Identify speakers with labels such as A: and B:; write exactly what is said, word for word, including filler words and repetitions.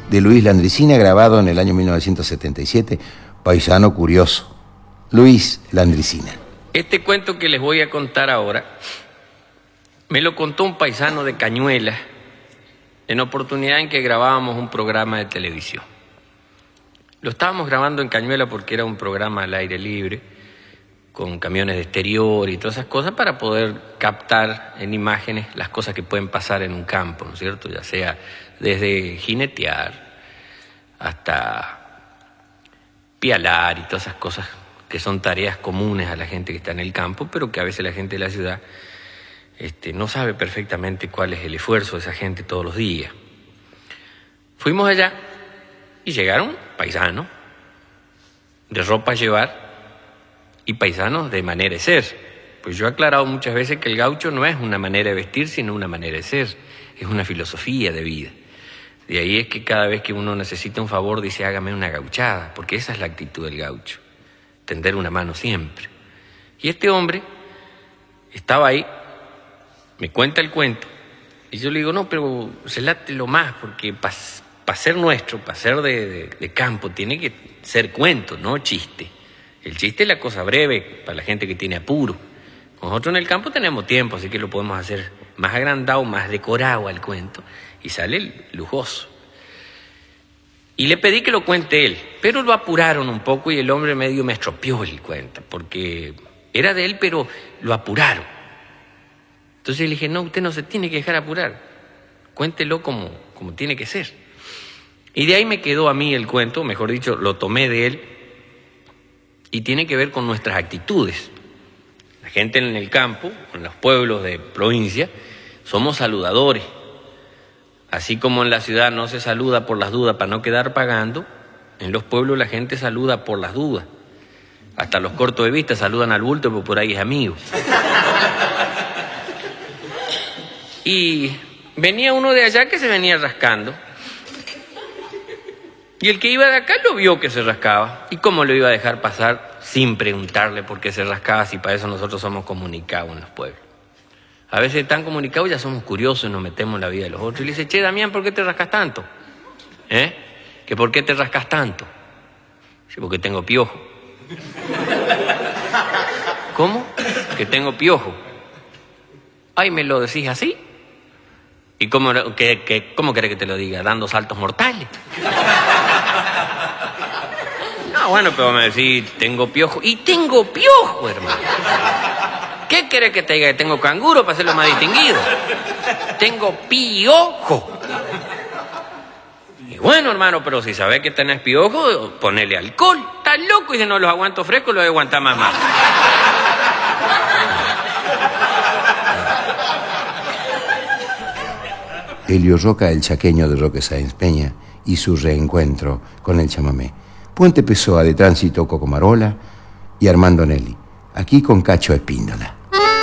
A: de Luis Landricina, grabado en el año mil novecientos setenta y siete, Paisano Curioso. Luis Landricina.
B: Este cuento que les voy a contar ahora me lo contó un paisano de Cañuelas en oportunidad en que grabábamos un programa de televisión. Lo estábamos grabando en Cañuelas porque era un programa al aire libre, con camiones de exterior y todas esas cosas, para poder captar en imágenes las cosas que pueden pasar en un campo, ¿no es cierto? Ya sea desde jinetear hasta pialar y todas esas cosas que son tareas comunes a la gente que está en el campo, pero que a veces la gente de la ciudad este, no sabe perfectamente cuál es el esfuerzo de esa gente todos los días. Fuimos allá y llegaron paisanos de ropa a llevar y paisanos de manera de ser. Pues yo he aclarado muchas veces que el gaucho no es una manera de vestir, sino una manera de ser, es una filosofía de vida. De ahí es que cada vez que uno necesita un favor dice hágame una gauchada, porque esa es la actitud del gaucho, tender una mano siempre. Y este hombre estaba ahí, me cuenta el cuento, y yo le digo, no, pero relátelo más, porque para pa ser nuestro, para ser de, de, de campo, tiene que ser cuento, no chiste. El chiste es la cosa breve para la gente que tiene apuro. Nosotros en el campo tenemos tiempo, así que lo podemos hacer más agrandado, más decorado al cuento, y sale lujoso. Y le pedí que lo cuente él, pero lo apuraron un poco y el hombre medio me estropeó el cuento, porque era de él, pero lo apuraron. Entonces le dije, no, usted no se tiene que dejar apurar, cuéntelo como, como tiene que ser. Y de ahí me quedó a mí el cuento, mejor dicho, lo tomé de él, y tiene que ver con nuestras actitudes. La gente en el campo, en los pueblos de provincia, somos saludadores. Así como en la ciudad no se saluda por las dudas para no quedar pagando, en los pueblos la gente saluda por las dudas. Hasta los cortos de vista saludan al bulto porque por ahí es amigo. Y venía uno de allá que se venía rascando. Y el que iba de acá lo vio que se rascaba. ¿Y cómo lo iba a dejar pasar sin preguntarle por qué se rascaba, si para eso nosotros somos comunicados en los pueblos? A veces tan comunicados ya somos curiosos y nos metemos en la vida de los otros. Y le dice, che, Damián, ¿por qué te rascas tanto? ¿Eh? ¿Que por qué te rascas tanto? Sí, porque tengo piojo. ¿Cómo? Que tengo piojo. Ay, ¿me lo decís así? ¿Y cómo, que, que, cómo querés que te lo diga? ¿Dando saltos mortales? No, bueno, pero me decís, tengo piojo. Y tengo piojo, hermano. ¿Qué querés que te diga? ¿Que tengo canguro para hacerlo más distinguido? Tengo piojo. Y bueno, hermano, pero si sabés que tenés piojo, ponele alcohol. Estás loco y si no los aguanto frescos, los voy a aguantar más mal.
A: Elio Roca, el chaqueño de Roque Sáenz Peña, y su reencuentro con el chamamé. Puente Pessoa, de Tránsito Cocomarola y Armando Nelly, aquí con Cacho Espíndola.